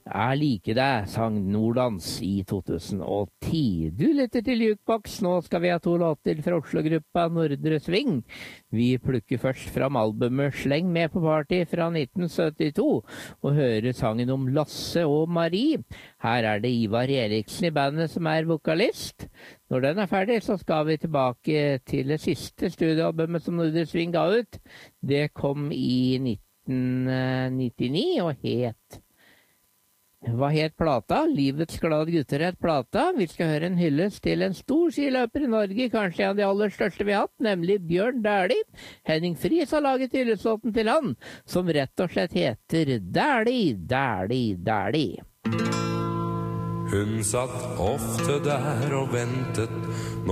Er like deg, sang Nordlands i 2010. Du lytter til Jukebox, nå skal vi ha 2 låter fra Oslo-gruppa Nordre Sving. Vi plukker først fram albumet Sleng med på party fra 1972, og hører sangen om Lasse og Marie. Her er det Ivar Eriksen i bandet som er vokalist. Når den er ferdig, så skal vi tilbake til det siste studioalbumet som Nordre Sving ga ut. Det kom i 1999 og Hva het plata? Livets glade gutter het plata. Vi skal høre en hyllest til en stor skiløper i Norge, kanskje en av de aller største vi har hatt, nemlig Bjørn Dæhlie. Henning Friis har laget hyllestlåten til han, som rett og slett heter Dæhlie, Dæhlie, Dæhlie. Hun satt ofte der og ventet